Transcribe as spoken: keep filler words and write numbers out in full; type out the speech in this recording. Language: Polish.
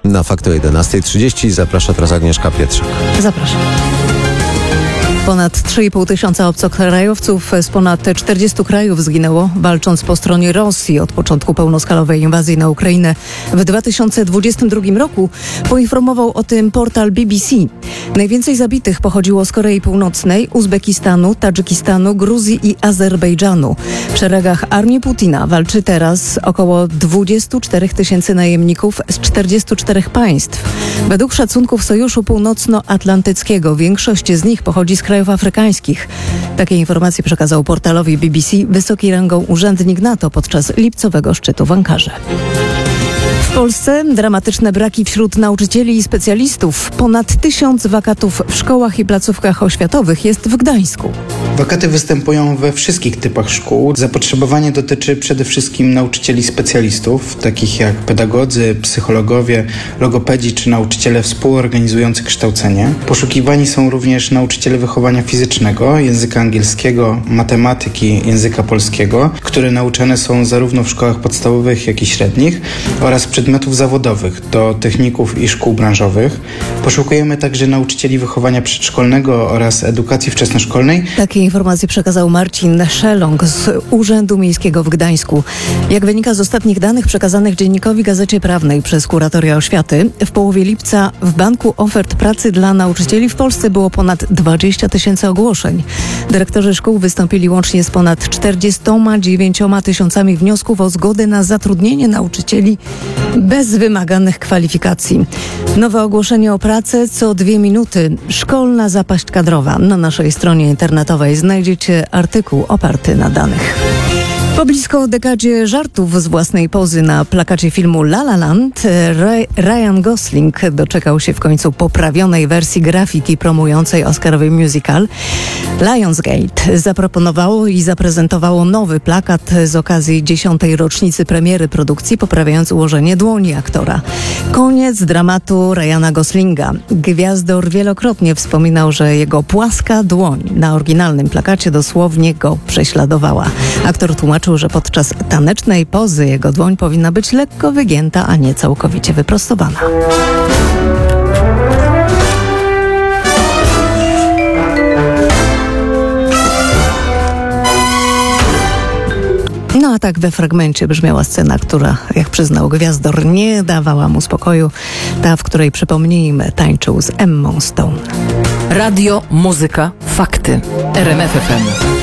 Na Fakty o jedenasta trzydzieści zaprasza teraz Agnieszka Pietrzak. Zapraszam. Ponad trzy i pół tysiąca obcokrajowców z ponad czterdziestu krajów zginęło, walcząc po stronie Rosji od początku pełnoskalowej inwazji na Ukrainę w dwa tysiące dwudziestym drugim roku, poinformował o tym portal B B C. Najwięcej zabitych pochodziło z Korei Północnej, Uzbekistanu, Tadżykistanu, Gruzji i Azerbejdżanu. W szeregach armii Putina walczy teraz około dwudziestu czterech tysięcy najemników z czterdziestu czterech państw. Według szacunków Sojuszu Północnoatlantyckiego większość z nich pochodzi z krajów afrykańskich. Takie informacje przekazał portalowi B B C wysoki rangą urzędnik NATO podczas lipcowego szczytu w Ankarze. W Polsce dramatyczne braki wśród nauczycieli i specjalistów. Ponad tysiąc wakatów w szkołach i placówkach oświatowych jest w Gdańsku. Wakaty występują we wszystkich typach szkół. Zapotrzebowanie dotyczy przede wszystkim nauczycieli specjalistów, takich jak pedagodzy, psychologowie, logopedzi czy nauczyciele współorganizujący kształcenie. Poszukiwani są również nauczyciele wychowania fizycznego, języka angielskiego, matematyki, języka polskiego, które nauczane są zarówno w szkołach podstawowych, jak i średnich oraz przedmiotów zawodowych do techników i szkół branżowych. Poszukujemy także nauczycieli wychowania przedszkolnego oraz edukacji wczesnoszkolnej. Takie informacje przekazał Marcin Szelong z Urzędu Miejskiego w Gdańsku. Jak wynika z ostatnich danych przekazanych Dziennikowi Gazecie Prawnej przez Kuratoria Oświaty, w połowie lipca w Banku Ofert Pracy dla Nauczycieli w Polsce było ponad dwadzieścia tysięcy ogłoszeń. Dyrektorzy szkół wystąpili łącznie z ponad czterdziestoma dziewięcioma tysiącami wniosków o zgodę na zatrudnienie nauczycieli bez wymaganych kwalifikacji. Nowe ogłoszenie o pracę co dwie minuty. Szkolna zapaść kadrowa. Na naszej stronie internetowej znajdziecie artykuł oparty na danych. Po blisko dekadzie żartów z własnej pozy na plakacie filmu La La Land, Ryan Gosling doczekał się w końcu poprawionej wersji grafiki promującej Oscarowy musical. Lionsgate zaproponowało i zaprezentowało nowy plakat z okazji dziesiątej rocznicy premiery produkcji, poprawiając ułożenie dłoni aktora. Koniec dramatu Ryana Goslinga. Gwiazdor wielokrotnie wspominał, że jego płaska dłoń na oryginalnym plakacie dosłownie go prześladowała. Aktor tłumaczył, że podczas tanecznej pozy jego dłoń powinna być lekko wygięta, a nie całkowicie wyprostowana. No a tak we fragmencie brzmiała scena, która, jak przyznał gwiazdor, nie dawała mu spokoju. Ta, w której, przypomnijmy, tańczył z Emmą Stone. Radio, muzyka, fakty. R M F F M.